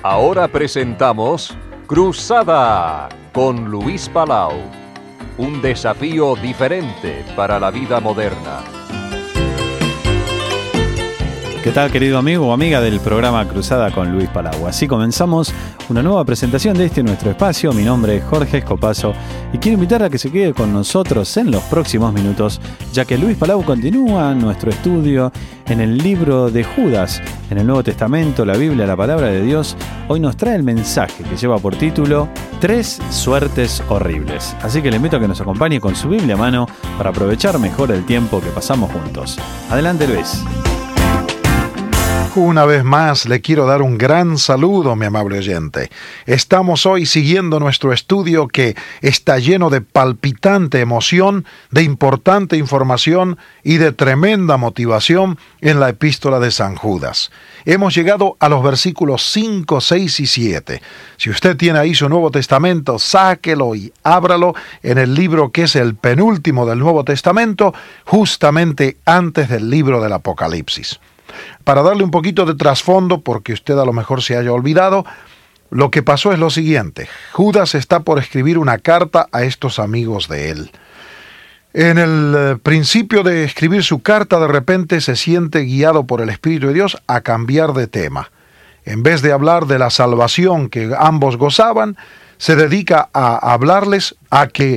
Ahora presentamos Cruzada con Luis Palau. Un desafío diferente para la vida moderna. ¿Qué tal, querido amigo o amiga del programa Cruzada con Luis Palau? Así comenzamos una nueva presentación de nuestro espacio. Mi nombre es Jorge Escopazo y quiero invitar a que se quede con nosotros en los próximos minutos, ya que Luis Palau continúa nuestro estudio en el libro de Judas, en el Nuevo Testamento, la Biblia, la Palabra de Dios. Hoy nos trae el mensaje que lleva por título 3 suertes horribles. Así que le invito a que nos acompañe con su Biblia a mano para aprovechar mejor el tiempo que pasamos juntos. Adelante, Luis. Una vez más le quiero dar un gran saludo, mi amable oyente. Estamos hoy siguiendo nuestro estudio que está lleno de palpitante emoción, de importante información y de tremenda motivación en la epístola de San Judas. Hemos llegado a los versículos 5, 6 y 7. Si usted tiene ahí su Nuevo Testamento, sáquelo y ábralo en el libro que es el penúltimo del Nuevo Testamento, justamente antes del libro del Apocalipsis. Para darle un poquito de trasfondo, porque usted a lo mejor se haya olvidado, lo que pasó es lo siguiente. Judas está por escribir una carta a estos amigos de él. En el principio de escribir su carta, de repente se siente guiado por el Espíritu de Dios a cambiar de tema. En vez de hablar de la salvación que ambos gozaban, se dedica a hablarles a que